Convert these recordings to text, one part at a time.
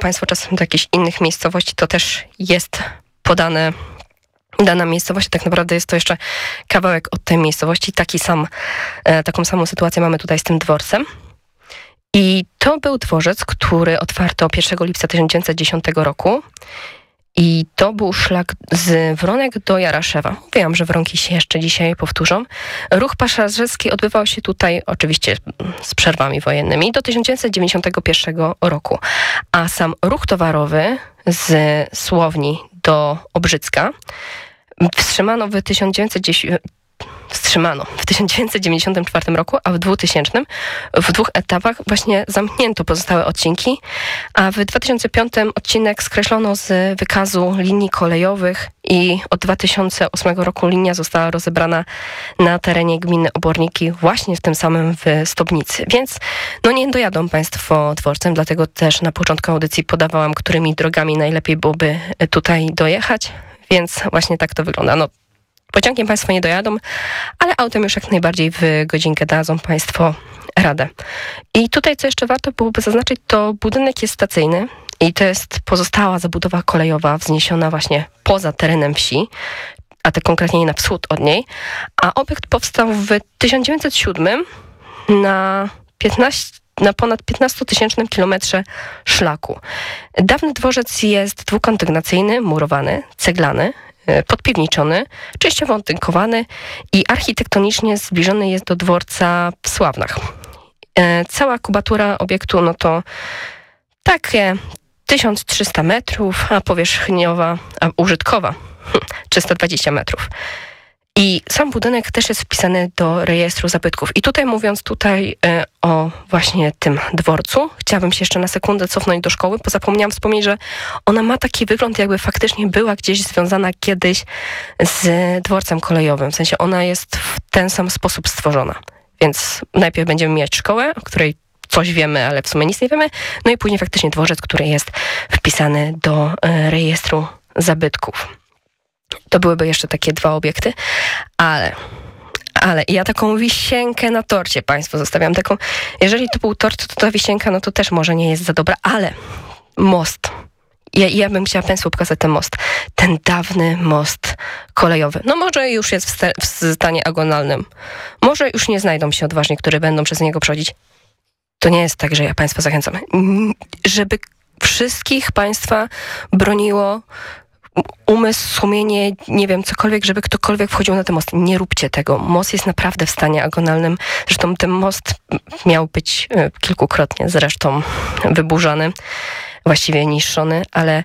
państwo czasem do jakichś innych miejscowości, to też jest podane dana miejscowość, tak naprawdę jest to jeszcze kawałek od tej miejscowości. Taką samą sytuację mamy tutaj z tym dworcem. I to był dworzec, który otwarto 1 lipca 1910 roku. I to był szlak z Wronek do Jaraszewa. Mówiłam, że Wronki się jeszcze dzisiaj powtórzą. Ruch pasażerski odbywał się tutaj oczywiście z przerwami wojennymi do 1991 roku. A sam ruch towarowy z Słowni do Obrzycka wstrzymano w 1994 roku, a w 2000 w 2 etapach właśnie zamknięto pozostałe odcinki, a w 2005 odcinek skreślono z wykazu linii kolejowych i od 2008 roku linia została rozebrana na terenie gminy Oborniki, właśnie w tym samym w Stobnicy. Więc nie dojadą państwo dworcem, dlatego też na początku audycji podawałam, którymi drogami najlepiej byłoby tutaj dojechać, więc właśnie tak to wygląda. Pociągiem państwo nie dojadą, ale autem już jak najbardziej w godzinkę dadzą państwo radę. I tutaj, co jeszcze warto byłoby zaznaczyć, to budynek jest stacyjny i to jest pozostała zabudowa kolejowa wzniesiona właśnie poza terenem wsi, a to konkretnie na wschód od niej, a obiekt powstał w 1907 na ponad 15-tysięcznym kilometrze szlaku. Dawny dworzec jest dwukondygnacyjny, murowany, ceglany, podpiwniczony, częściowo otynkowany i architektonicznie zbliżony jest do dworca w Sławnach. Cała kubatura obiektu to takie 1300 metrów, a powierzchniowa, użytkowa 320 metrów. I sam budynek też jest wpisany do rejestru zabytków. I tutaj mówiąc o właśnie tym dworcu, chciałabym się jeszcze na sekundę cofnąć do szkoły, bo zapomniałam wspomnieć, że ona ma taki wygląd, jakby faktycznie była gdzieś związana kiedyś z dworcem kolejowym. W sensie ona jest w ten sam sposób stworzona. Więc najpierw będziemy mieć szkołę, o której coś wiemy, ale w sumie nic nie wiemy. I później faktycznie dworzec, który jest wpisany do rejestru zabytków. To byłyby jeszcze takie 2 obiekty, ale ja taką wisienkę na torcie państwu zostawiam. Jeżeli to był tort, to ta wisienka, to też może nie jest za dobra, ale most. Ja bym chciała państwu pokazać ten most. Ten dawny most kolejowy. Może już jest w stanie agonalnym. Może już nie znajdą się odważni, którzy będą przez niego przechodzić. To nie jest tak, że ja państwa zachęcam. Żeby wszystkich państwa broniło umysł, sumienie, nie wiem, cokolwiek, żeby ktokolwiek wchodził na ten most. Nie róbcie tego. Most jest naprawdę w stanie agonalnym. Zresztą ten most miał być kilkukrotnie zresztą wyburzany, właściwie niszczony, ale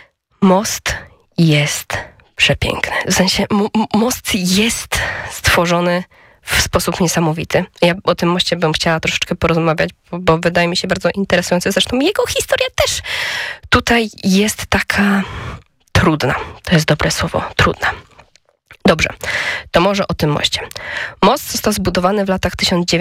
most jest przepiękny. W sensie most jest stworzony w sposób niesamowity. Ja o tym moście bym chciała troszeczkę porozmawiać, bo wydaje mi się bardzo interesujący. Zresztą jego historia też tutaj jest taka trudna. To jest dobre słowo. Trudna. Dobrze. To może o tym moście. Most został zbudowany w latach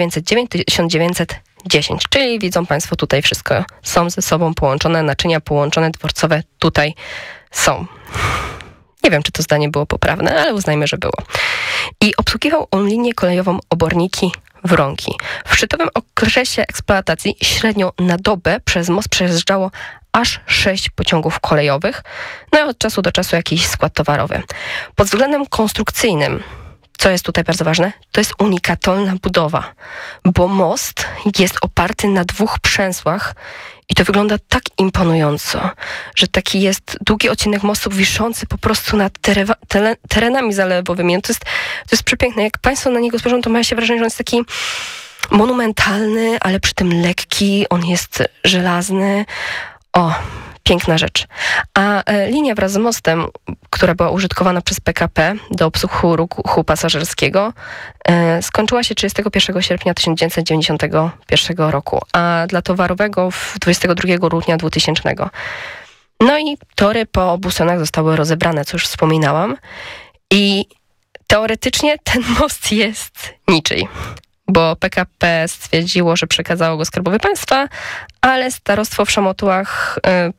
1909-1910, czyli widzą państwo tutaj wszystko. Są ze sobą połączone, naczynia połączone, dworcowe tutaj są. Nie wiem, czy to zdanie było poprawne, ale uznajmy, że było. I obsługiwał on linię kolejową Oborniki-Wronki. W szczytowym okresie eksploatacji średnio na dobę przez most przejeżdżało aż 6 pociągów kolejowych, i od czasu do czasu jakiś skład towarowy. Pod względem konstrukcyjnym, co jest tutaj bardzo ważne, to jest unikatolna budowa, bo most jest oparty na 2 przęsłach i to wygląda tak imponująco, że taki jest długi odcinek mostu wiszący po prostu nad terenami zalewowymi. To jest przepiękne. Jak państwo na niego spojrzą, to ma się wrażenie, że on jest taki monumentalny, ale przy tym lekki, on jest żelazny. O, piękna rzecz. A linia wraz z mostem, która była użytkowana przez PKP do obsługi ruchu pasażerskiego, skończyła się 31 sierpnia 1991 roku, a dla towarowego 22 grudnia 2000. I tory po obu stronach zostały rozebrane, co już wspominałam. I teoretycznie ten most jest niczyj, bo PKP stwierdziło, że przekazało go Skarbowi Państwa, ale starostwo w Szamotułach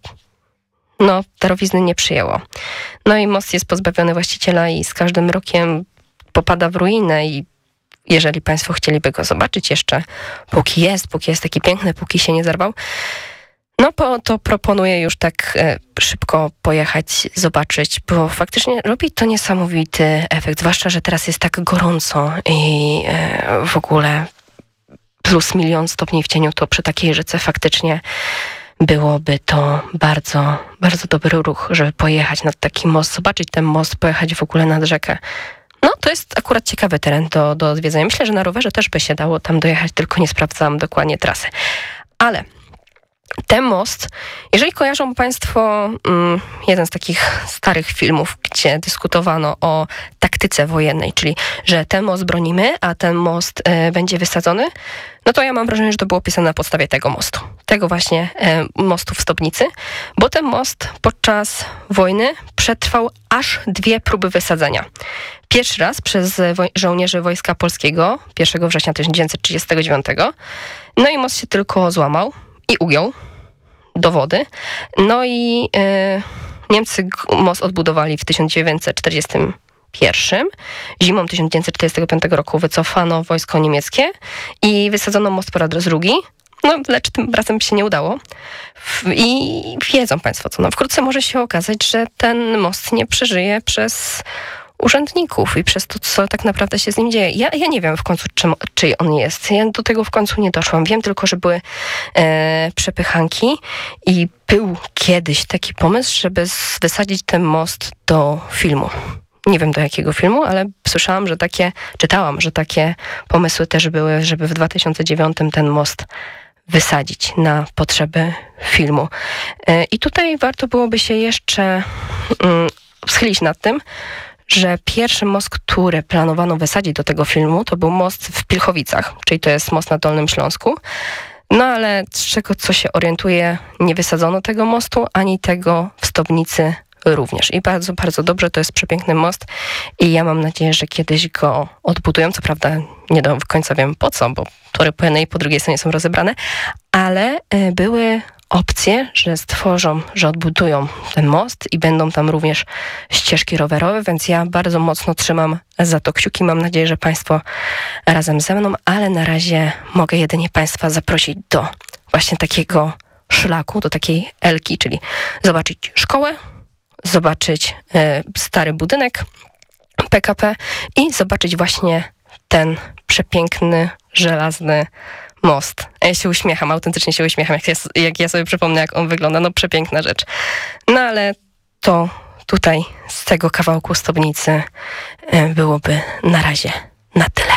darowizny nie przyjęło. I most jest pozbawiony właściciela i z każdym rokiem popada w ruinę i jeżeli państwo chcieliby go zobaczyć jeszcze, póki jest taki piękny, póki się nie zarwał, To proponuję już tak szybko pojechać, zobaczyć, bo faktycznie robi to niesamowity efekt, zwłaszcza, że teraz jest tak gorąco i w ogóle plus 1 000 000 stopni w cieniu, to przy takiej rzece faktycznie byłoby to bardzo, bardzo dobry ruch, żeby pojechać nad taki most, zobaczyć ten most, pojechać w ogóle nad rzekę. To jest akurat ciekawy teren do odwiedzenia. Myślę, że na rowerze też by się dało tam dojechać, tylko nie sprawdzałam dokładnie trasy. Ale ten most, jeżeli kojarzą Państwo jeden z takich starych filmów, gdzie dyskutowano o taktyce wojennej, czyli że ten most bronimy, a ten most będzie wysadzony, to ja mam wrażenie, że to było pisane na podstawie tego mostu. Tego właśnie mostu w Stobnicy, bo ten most podczas wojny przetrwał aż 2 próby wysadzenia. Pierwszy raz przez żołnierzy Wojska Polskiego 1 września 1939. I most się tylko złamał i ugiął do wody. I Niemcy most odbudowali w 1941. Zimą 1945 roku wycofano wojsko niemieckie i wysadzono most po raz drugi. Lecz tym razem się nie udało. I wiedzą Państwo co, wkrótce może się okazać, że ten most nie przeżyje przez urzędników i przez to, co tak naprawdę się z nim dzieje. Ja nie wiem w końcu, czyj on jest. Ja do tego w końcu nie doszłam. Wiem tylko, że były przepychanki i był kiedyś taki pomysł, żeby wysadzić ten most do filmu. Nie wiem do jakiego filmu, ale czytałam, że takie pomysły też były, żeby w 2009 ten most wysadzić na potrzeby filmu. I tutaj warto byłoby się jeszcze schylić nad tym, że pierwszy most, który planowano wysadzić do tego filmu, to był most w Pilchowicach, czyli to jest most na Dolnym Śląsku. Ale z czego co się orientuję, nie wysadzono tego mostu, ani tego w Stobnicy również. I bardzo, bardzo dobrze, to jest przepiękny most i ja mam nadzieję, że kiedyś go odbudują. Co prawda nie do końca wiem po co, bo tory po jednej i po drugiej stronie są rozebrane, ale były opcje, że odbudują ten most i będą tam również ścieżki rowerowe, więc ja bardzo mocno trzymam za to kciuki. Mam nadzieję, że Państwo razem ze mną, ale na razie mogę jedynie Państwa zaprosić do właśnie takiego szlaku, do takiej Elki, czyli zobaczyć szkołę, zobaczyć stary budynek PKP i zobaczyć właśnie ten przepiękny, żelazny most. Ja się uśmiecham, autentycznie się uśmiecham, jak ja sobie przypomnę, jak on wygląda. Przepiękna rzecz. Ale to tutaj z tego kawałku Stobnicy byłoby na razie na tyle.